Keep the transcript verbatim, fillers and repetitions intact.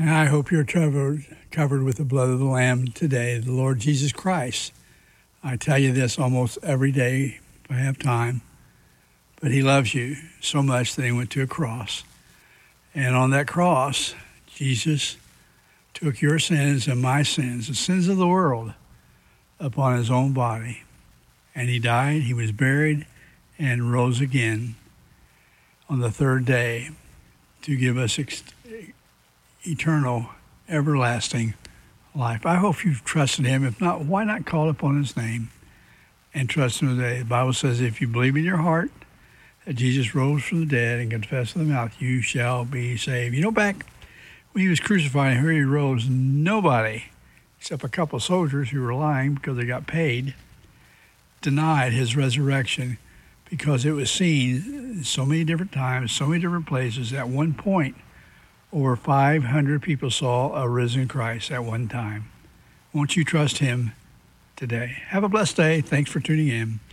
And I hope you're covered, covered with the blood of the Lamb today, the Lord Jesus Christ. I tell you this almost every day if I have time, but he loves you so much that he went to a cross. And on that cross, Jesus took your sins and my sins, the sins of the world, upon his own body. And he died, he was buried, and rose again on the third day to give us ex- eternal, everlasting life. I hope you've trusted him. If not, why not call upon his name and trust him today? The Bible says if you believe in your heart that Jesus rose from the dead and confess with the mouth, you shall be saved. You know, back when he was crucified and here he rose, nobody, except a couple of soldiers who were lying because they got paid, denied his resurrection because it was seen so many different times, so many different places. At one point, over five hundred people saw a risen Christ at one time. Won't you trust him today? Have a blessed day. Thanks for tuning in.